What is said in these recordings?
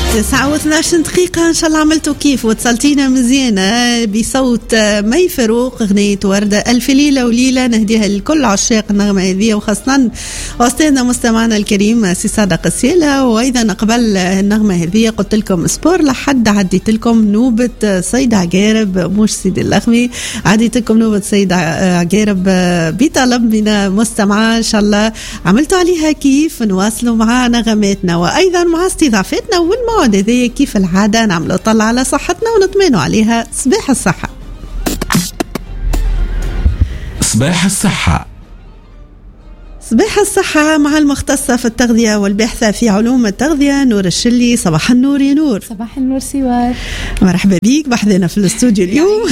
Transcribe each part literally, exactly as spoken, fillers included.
تسعة واثناش دقيقة إن شاء الله عملتوا كيف واتصلتينا مزيانة بصوت مي فاروق غنية وردة ألف ليلة وليلة نهديها لكل عشاق النغمة هذه وخاصة أستاذنا مستمعنا الكريم سي صادق السيلة. وأيضا قبل النغمة هذه قلت لكم سبور لحد عديت لكم نوبة سيد عقارب مش سيدي اللخمي عديت لكم نوبة سيد عقارب بطلب من مستمعة إن شاء الله عملتوا عليها كيف نواصلوا مع نغماتنا وأيضا مع استضافتنا والموعد هذه كيف العادة نعملوا طلع على صحتنا ونطمئنوا عليها. صباح الصحة. صباح الصحة. صباح الصحة مع المختصة في التغذية والبحثة في علوم التغذية نور الشلي. صباح النور يا نور. صباح النور سوار. مرحبا بيك بحذنا في الاستوديو اليوم.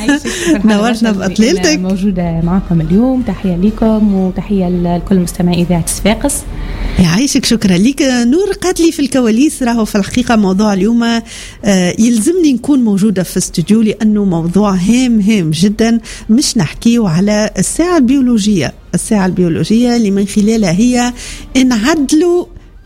نورتنا بأطلالتك. موجودة معكم اليوم. تحية لكم وتحية لكل مستمعي إذاعة صفاقس. يعيشك. شكرا لك نور. قالت لي في الكواليس راهو في الحقيقة موضوع اليوم آه يلزمني نكون موجودة في استوديو لأنه موضوع هام هام جدا. مش نحكيه على الساعة البيولوجية الساعة البيولوجية اللي من خلالها هي نعدلوا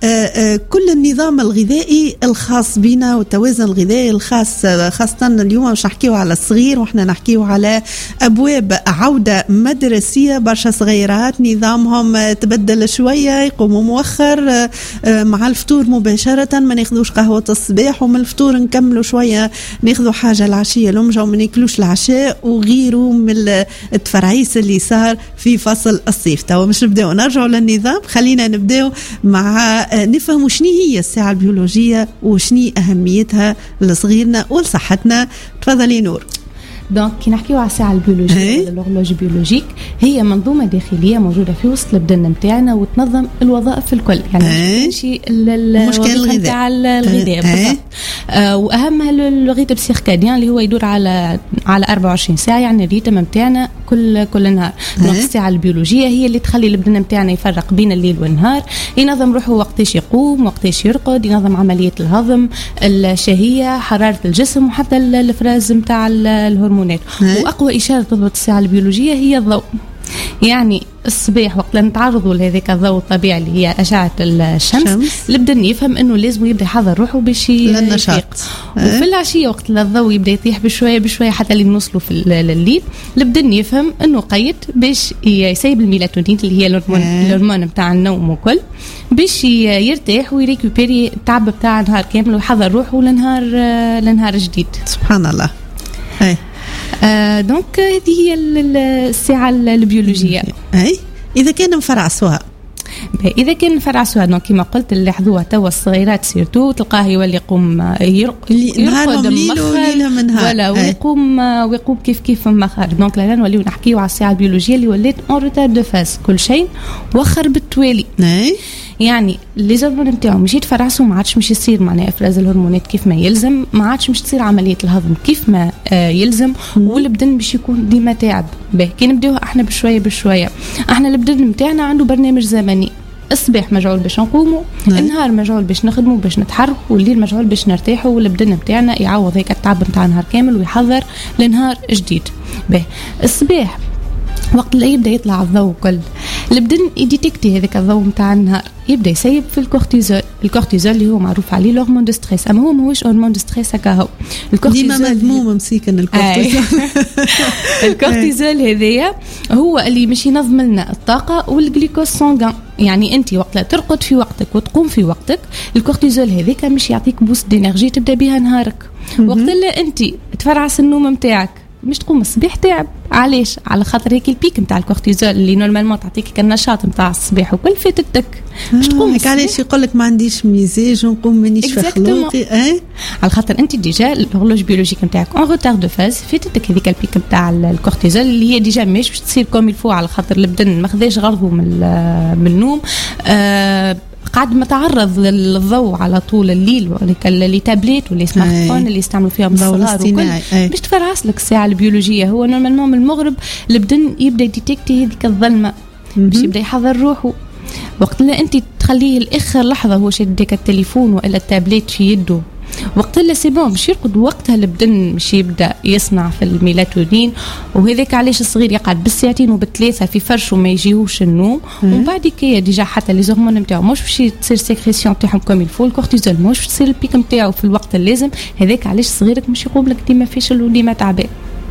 كل النظام الغذائي الخاص بنا والتوازن الغذائي الخاص خاصة اليوم مش نحكيه على الصغير وإحنا نحكيه على أبواب عودة مدرسية. برشا صغيرات نظامهم تبدل شوية يقوموا مؤخر مع الفطور مباشرة ما ناخذوش قهوة الصباح ومن الفطور نكملوا شوية ناخذوا حاجة العشية الأمجة وما ناكلوش العشاء وغيروا من التفرعيس اللي صار في فصل الصيف. توا مش نبداو نرجعوا للنظام خلينا نبداو مع نفهم شنو هي الساعة البيولوجية وشنو أهميتها لصغيرنا ولصحتنا. تفضلي نور. دونك كي نحكيو على الساعة البيولوجية ولا الهورلوج بيولوجيك هي منظومة داخلية موجودة في وسط البدن نتاعنا وتنظم الوظائف الكل يعني ماشي الوظيفة نتاع الغذاء بالضبط. آه وأهمها الريتم سيركاديان اللي هو يدور على على أربعة وعشرين ساعة يعني الريتم نتاعنا كل كل نهار. دونك الساعة البيولوجية هي اللي تخلي البدن نتاعنا يفرق بين الليل والنهار ينظم روحه وقتاش يقوم وقتاش يرقد ينظم عملية الهضم الشهية حرارة الجسم وحتى الافراز نتاع الهرمون. وأقوى إشارة تضبط الساعة البيولوجية هي الضوء. يعني الصباح وقت نتعرضوا لهذاك الضوء الطبيعي اللي هي أشعة الشمس البدن يفهم أنه لازم يبدأ يحضر روحه باش يفيق. وفي العشية وقت الضوء يبدأ يطيح بشوية بشوية حتى اللي نوصلوا في الليل البدن يفهم أنه قيد باش يسيب الميلاتونين اللي هي الهرمون بتاع النوم وكل باش يرتاح ويريكوبيري التعب بتاع نهار كامل ويحضر روحه لنهار لنهار جديد. سبحان الله. هاي آه دونك هذه هي الساعة البيولوجية. أي إذا كان مفرع سوا إذا كان فرع سوا دونك كما قلت اللي لاحظوها توا الصغيرات سيرتو تلقاه يولي يقوم يرقد مخر ولا ويقوم ويقوم كيف كيف مخر. دونك لا نوليو نحكيو على الساعة البيولوجية اللي ولات اون روتار دو فاز كل شيء وخر بالتوالي. أي يعني لي زورمون نتاعهم مش يتفرعسوا ما عادش مش يصير معناها افراز الهرمونات كيف ما يلزم ما عادش مش تصير عمليه الهضم كيف ما آه يلزم والبدن باش يكون ديما تعب. باهي كي نبداوها احنا بشويه بشويه احنا البدن نتاعنا عنده برنامج زمني. الصباح مجعول باش نقوموا النهار مجعول باش نخدموا باش نتحركوا والليل مجعول باش نرتاحوا والبدن نتاعنا يعوض هيك التعب نتاع نهار كامل ويحضر لنهار جديد. باهي الصباح وقت اللي يبدا يطلع الضوء كل البدن يديتكتي هذاك الضوء نتاع النهار يبدا يسيب في الكورتيزول. الكورتيزول اللي هو معروف عليه الهرمون دو ستريس اما هو ماهوش هرمون دو ستريس هكا هو الكورتيزول ديما مذموم مسيكن الكورتيزول. الكورتيزول هذايا هو اللي مش ينظم لنا الطاقه والجليكوز سانغان. يعني انت وقت لا ترقد في وقتك وتقوم في وقتك الكورتيزول هذاك مش يعطيك بوست دينيرجي تبدا بها نهارك. وقت لا انت تفرعس النوم نتاعك مش تقوم الصباح تعب. علاش؟ على خاطر هيك البيك نتاع الكورتيزول اللي نورمالمون تعطيك كالنشاط نتاع الصباح وكل فاتتك مش تقوم. هيك علاش يقولك ما عنديش مزاج ونقوم مانيش في خلوقي. اي على خاطر انت ديجا الهورلوج بيولوجيك نتاعك اون روتار دو فاز فاتتك هذيك البيك نتاع الكورتيزول اللي هي ديجا مش باش تصير كوم الفو على خاطر البدن ما خذاش غرضه من من النوم. آه قاعد متعرض للضوء على طول الليل اللي تابليت واللي سمارت فون اللي يستعملوا فيهم الصغار وكل باش تفرعس لك الساعة البيولوجية. هو نورمالمون من المغرب البدن يبدا يديتكتي هذيك الظلمة باش يبدا يحضر روحه. وقت اللي انت تخليه الاخر لحظة هو شاد ديك التليفون ولا التابليت في يده وقت اللي سي بون باش يرقد وقتها البدن باش يبدا يصنع في الميلاتونين، وهذاك علاش الصغير يقعد بالساعتين وبالثلاثه في فرش وما يجيهوش النوم. ومن بعد كي ديجا حتى لي هرمون نتاعو مش باش تصير سيكريسيون تاعهم كوم الفول، الكورتيزول مش باش تصير البيك نتاعو في الوقت اللازم. هذاك علاش صغيرك مش يقوم لك ديما فاشل وديما تعبان.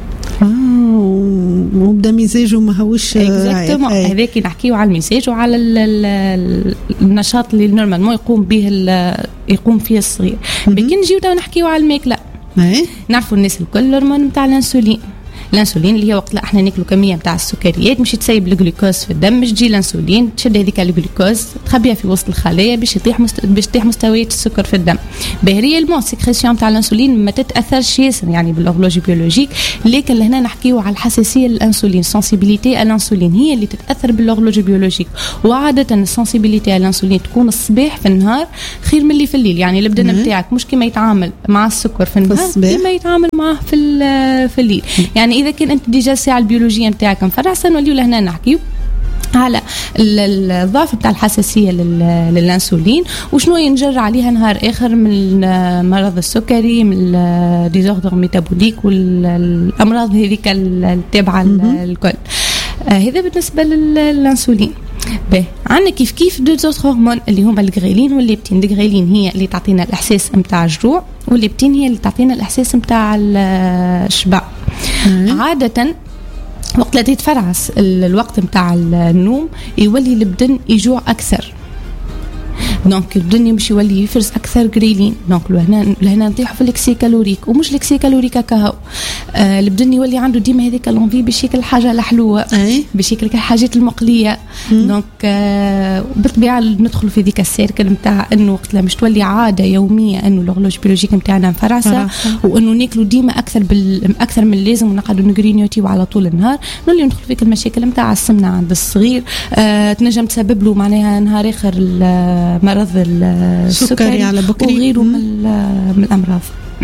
اه وبدا مزاجه ما هوش اكزاكتومون. هذاك نحكيو على المزاج وعلى ال ال النشاط اللي نورمالمون يقوم به يقوم فيه الصغير. لكن نجيو نحكيو على الماكله. نعرفوا الناس الكل الهرمون نتاع الانسولين. الانسولين اللي هي وقت لا احنا ناكلوا كميه نتاع السكريات مش تسيب الجلوكوز في الدم، مش تجي الانسولين تشد هذيك الجلوكوز تخبيها في وسط الخلايا باش يطيح مست... باش تطيح مستويات السكر في الدم. ريالمون سيكريسيون تاع الانسولين ما تتاثرش ياسر يعني بالهرمون بيولوجيك، لكن لهنا نحكيو على الحساسيه للانسولين، سنسيبيليتي الانسولين هي اللي تتاثر بالهرمون بيولوجيك. وعاده السنسيبيليتي الانسولين تكون الصباح في النهار خير من اللي في الليل. يعني البدن نتاعك مش كما يتعامل مع السكر في النهار كما يتعامل معه في في الليل. يعني إذا كان أنت ديجا الساعة البيولوجية نتاعك مفرعة نوليو لهنا نحكيو على الضعف بتاع الحساسية للأنسولين وشنو ينجر عليها نهار آخر من مرض السكري، من ديزوردر ميتابوليك والأمراض هذيك التابعة الكل. هذا بالنسبة للأنسولين. به عندنا كيف كيف دو زوت هرمون اللي هما الغريلين والليبتين. الغريلين هي اللي تعطينا الإحساس متاع الجوع، والليبتين هي اللي تعطينا الإحساس متاع الشبع. عادة وقت لا تتفرعس الوقت متاع النوم يولي البدن يجوع أكثر، دونك البدن يمشي يولي يفرز اكثر غريلين. دونك لهنا لهنا نطيحوا في الاكسي كالوريك، ومش الاكسي كالوريك كهو آه البدن يولي عنده ديما هذيك لونفي باش ياكل الحاجه الحلوه، باش ياكل الحاجات المقليه. دونك آه بالطبيعه ندخلوا في ذيك السيركل نتاع انه وقت لا مش تولي عاده يوميه انه الهرمون بيولوجيك نتاعنا مفرعسه، وانه ناكلوا ديما اكثر بال اكثر من اللازم ونقعدوا نغرينيوتيو على طول النهار، نولي ندخلوا في المشاكل نتاع السمنه عند الصغير. آه تنجم تسبب له معناها نهار اخر مرض السكري على بكري وغيره من, من الأمراض.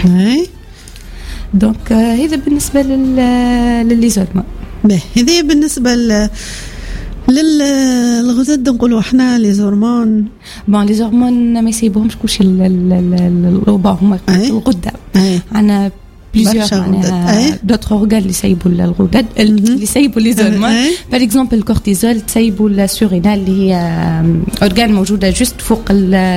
دونك هذا بالنسبة للليزورمون. هذا بالنسبة للغدد نقولوا احنا ليزورمون. بون ليزورمون ما يسيبوهمش كلشي الغبا هما الغدة. عنا بليزيور دوتر اورغان اللي يسيبوا الغدد اللي يسيبوا لي زورمون. بار اكزومبل الكورتيزول تسيبوا السورينال اللي هي اورغان موجوده جست فوق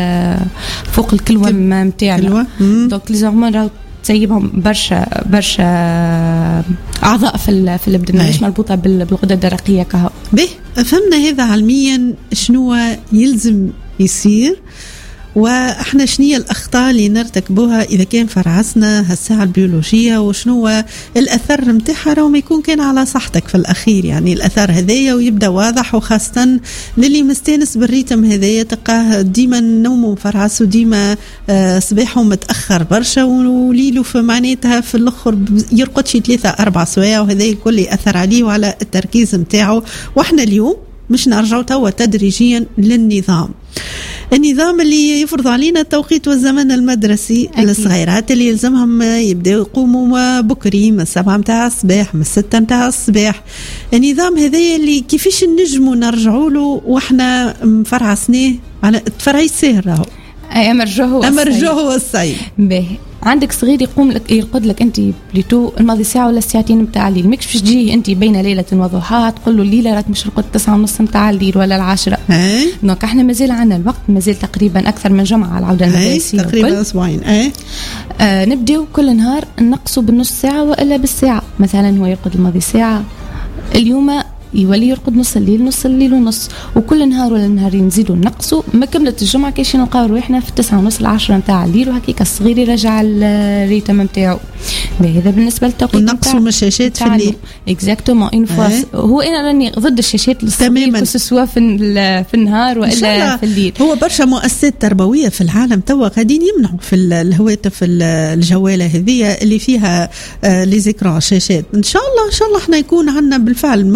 فوق الكلوم نتاعنا. دونك لي زورمون راهو تسيبهم برشا برشا اعضاء في في البدن مش مربوطه بالغدد الدرقيه كهو. به فهمنا هذا علميا شنو يلزم يصير، واحنا شنية الاخطاء اللي نرتكبوها اذا كان فرعسنا هالساعه البيولوجيه، وشنو الاثر نتاعها راهو ما يكون كان على صحتك في الاخير. يعني الاثر هذايا ويبدا واضح، وخاصه للي مستانس بالريتم هذايا تلقاه ديما نومه مفرعس وديما آه صباحه متاخر برشا، وليله في معناتها في الاخر يرقد شي ثلاثه اربع سوايع، وهذا الكل ياثر عليه وعلى التركيز نتاعو. واحنا اليوم مش نرجعوا توا تدريجيا للنظام النظام اللي يفرض علينا التوقيت والزمن المدرسي. الصغيرات اللي يلزمهم يبداو يقوموا بكري من السبعة متاع الصباح من الستة متاع الصباح. النظام هذا اللي كيفاش نجموا نرجعوا له واحنا مفرعسناه على تفرعي السهر راهو امرجوه امرجوه الصعيد. باهي عندك صغير يقوم لك يرقد لك انت بليتو الماضي ساعه ولا ساعتين نتاع الليل، ماكش باش تجي انت بين ليله وضحاها تقول له الليله راك مش رقدت تسعة ونص نتاع الليل ولا العاشرة. دونك احنا مازال عندنا الوقت، مازال تقريبا اكثر من جمعه على العوده المدرسيه تقريبا اسبوعين. ايه آه نبداو كل نهار نقصوا بالنص ساعه والا بالساعه. مثلا هو يرقد الماضي ساعه، اليوم يولي يرقد نص الليل نص الليل ونص، وكل نهار ولا نهارين نزيدوا نقصوا. ما كملت الجمعه كاش نلقاو روحنا في التسعة ونص العشرة نتاع الليل، وهكيك الصغير يرجع الريتم نتاعو. هذا بالنسبه للتوقيت نقصوا من الشاشات في الليل. اكزاكتومون اون فوا. هو انا راني ضد الشاشات للصغير سواء في في النهار والا في الليل. هو برشا مؤسسات تربويه في العالم توا قاعدين يمنعوا في الهواتف الجواله هذه اللي فيها لي زيكران شاشات. ان شاء الله ان شاء الله احنا يكون عندنا بالفعل موجود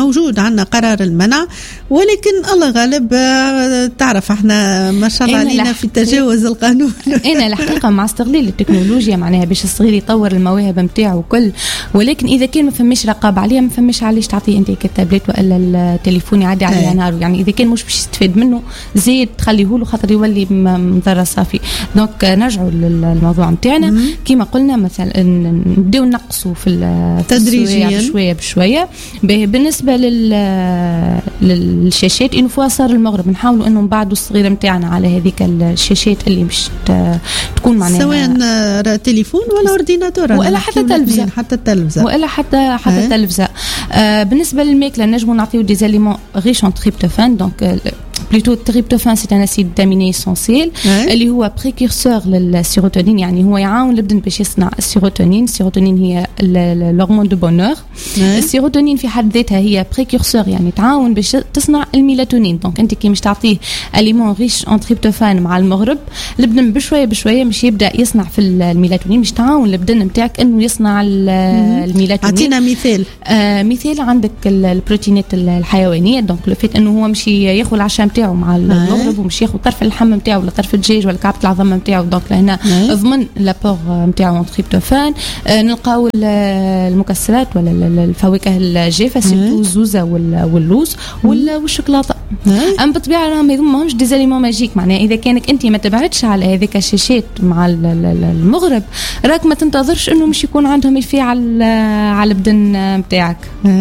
عنا قرار المنع، ولكن الله غالب تعرف احنا ما شاء الله علينا في تجاوز القانون. انا الحقيقه مع استغلال التكنولوجيا معناها باش الصغير يطور المواهب نتاعو وكل، ولكن اذا كان ما فماش رقابه عليها ما فماش علاش تعطيه انت كتابلت ولا التليفون يعدي عليه نهار، يعني اذا كان مش باش يستفاد منه زيد تخليه له خاطر يولي مضر صافي. دونك نرجعوا للموضوع نتاعنا كما قلنا مثلا نبداو نقصوا في تدريجيا شويه بشويه. بالنسبه لل للشاشات ان فوا صار المغرب نحاولوا انه نبعدوا الصغيره نتاعنا على هذيك الشاشات اللي مش تكون معناها سواء تليفون ولا اورديناتور ولا حتى تلفزه حتى التلفزه ولا حتى حتى التلفزه. آه بالنسبه للماكله نجموا نعطيو دي زاليمون ريش ان تريبتوفان. دونك بلوتو التريبتوفان سي ان اسيد داميني اسونسيل اللي هو بريكورسور للسيروتونين، يعني هو يعاون البدن باش يصنع السيروتونين. السيروتونين هي الهرمون دو بونور. السيروتونين في حد ذاتها هي بريكورسور يعني تعاون باش تصنع الميلاتونين. دونك انت كي مش تعطيه اليمون ريش ان تريبتوفان مع المغرب البدن بشويه بشويه مش يبدا يصنع في الميلاتونين، مش تعاون البدن نتاعك انه يصنع الميلاتونين. اعطينا مثال. آه مثال عندك البروتينات الحيوانيه. دونك لو فيت انه هو مش ياخذ العشاء نتاعو مع المغرب ومش ياخذ طرف اللحم نتاعو ولا طرف الدجاج ولا كعبه العظم نتاعو. دونك لهنا ضمن لابور نتاعو اون تريبتوفان. آه نلقاو المكسرات ولا الفواكه الجافه سيرتو الزوزه واللوز والشوكولاته. ام بالطبيعه راهم ماهمش دي زاليمون ماجيك، معناها اذا كانك انت ما تبعدش على هذيك الشاشات مع المغرب راك ما تنتظرش انه مش يكون عندهم يفي على على البدن نتاعك.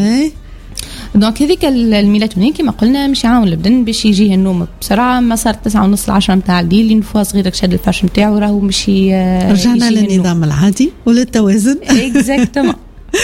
دونك هذيك الميلاتونين كما قلنا مش يعاون البدن باش يجيه النوم بسرعه. ما صار تسعة ونص العشرة نتاع الليل اللي نفوا صغيرك شد الفرش نتاعو راهو مش رجعنا للنظام العادي وللتوازن. اكزاكتومون.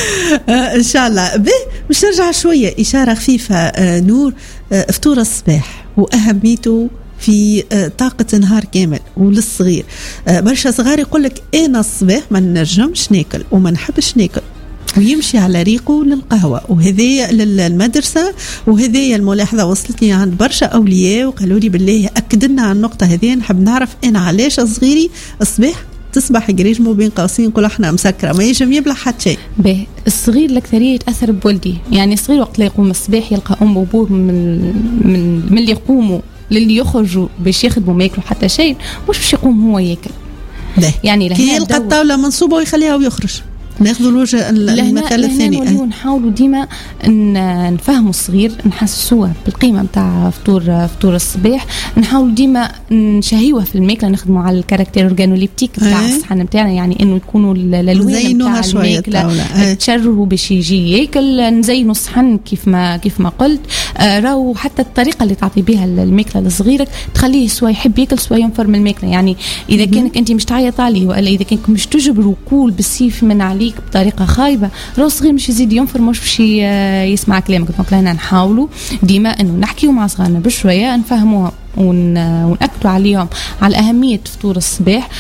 ان شاء الله. به مش نرجع شويه اشاره خفيفه نور. فطور الصباح واهميته في طاقة نهار كامل وللصغير. برشا صغار يقول لك انا الصباح ما نجمش ناكل وما نحبش ناكل ويمشي على ريقه للقهوة وهذه للمدرسة. وهذه الملاحظة وصلتني عند برشا أولياء وقالوا لي بالله أكد لنا على النقطة هذه. نحب نعرف أنا علاش صغيري الصباح تصبح قريج مو بين قوسين نقول احنا مسكرة ما يجم يبلع حتى شيء. به الصغير الأكثرية يتأثر بولدي، يعني الصغير وقت لا يقوم الصباح يلقى أم وأبوه من من من اللي يقوموا للي يخرجوا باش يخدموا ما ياكلوا حتى شيء مش باش يقوم هو ياكل. يعني كي يلقى الطاولة منصوبة ويخليها ويخرج. ناخذ الوجه المثال الثاني. لهنا نحاولوا ديما نفهموا الصغير نحسسوه بالقيمه نتاع فطور فطور الصباح. نحاولوا ديما نشهيوه في الماكله نخدموا على الكاركتير اورغانوليبتيك نتاع الصحن نتاعنا، يعني انه يكونوا الالوان نتاع الماكله تشرهوا باش يجي ياكل. نزينوا الصحن كيف ما كيف ما قلت. آه راهو حتى الطريقه اللي تعطي بها الماكله لصغيرك تخليه سواء يحب ياكل سواء ينفر من الماكله. يعني اذا كانك انت مش تعيط عليه ولا اذا كانك مش تجبره كول بالسيف من عليه بطريقه خايبه راهو صغير مش يزيد ينفر مش باش يسمع كلامك. دونك لهنا نحاولوا ديما انه نحكيو مع صغارنا بشويه نفهموهم ونأكدوا عليهم على أهمية فطور الصباح.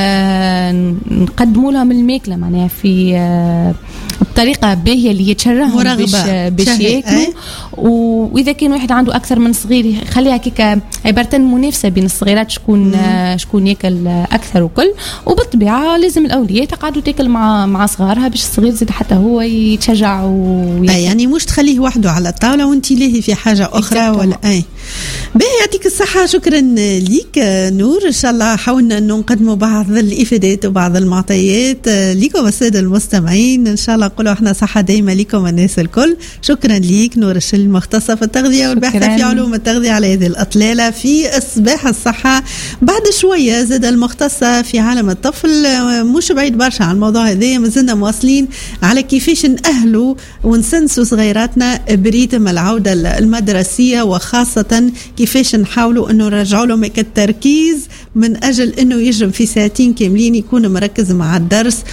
آه نقدموا لهم الماكلة معناها في آه بطريقة باهية اللي يتشرههم باش, باش ياكلوا. وإذا كان واحد عنده أكثر من صغير يخليها كيكا عبارة منافسة بين الصغيرات شكون آه شكون ياكل أكثر وكل. وبالطبيعة لازم الأولياء تقعدوا تاكل مع مع صغارها باش الصغير زيد حتى هو يتشجع وياكل. يعني مش تخليه وحده على الطاولة وانتي لاهي في حاجة أخرى ولا أي. باهي يعطيك الصحة. شكرا ليك نور. إن شاء الله حاولنا أن نقدموا بعض الإفادات وبعض المعطيات لكم السادة المستمعين. إن شاء الله نقولوا إحنا صحة دايما لكم الناس الكل. شكرا ليك نور الشل المختصة في التغذية والبحث في علوم التغذية على هذه الأطلالة في الصباح الصحة. بعد شوية زاد المختصة في عالم الطفل مش بعيد برشا عن الموضوع هذا. مازلنا مواصلين على كيفاش نأهلوا ونسنسوا صغيراتنا بريتم العودة المدرسية وخاصة كيفاش نحاولوا انه نرجعوا لهم التركيز من اجل انه يجم في ساعتين كاملين يكون مركز مع الدرس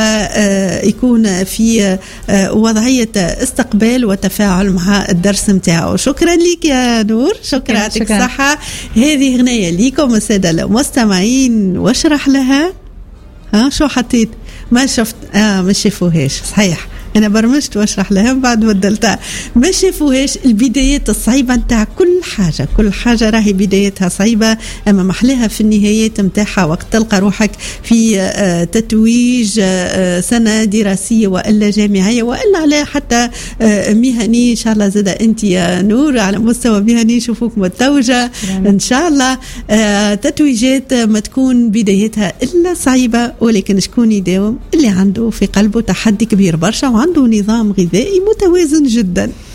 ويكون في وضعية استقبال وتفاعل مع الدرس متاعه. شكرا لك يا نور. شكرا يعطيك الصحة. هذه غنية ليكم السادة المستمعين. واشرح لها ها شو حطيت ما شفت اه ما شافوهاش صحيح أنا برمجت واشرح لهم بعد بدلتها. ما شافوهاش البدايات الصعيبة نتاع كل حاجة، كل حاجة راهي بدايتها صعيبة أما محلها في النهايات نتاعها وقت تلقى روحك في تتويج سنة دراسية وإلا جامعية وإلا على حتى مهني. إن شاء الله زاد أنت يا نور على مستوى مهني شوفوك متوجة إن شاء الله. تتويجات ما تكون بدايتها إلا صعيبة، ولكن شكون يداوم؟ اللي عنده في قلبه تحدي كبير برشا وعنده نظام غذائي متوازن جدا.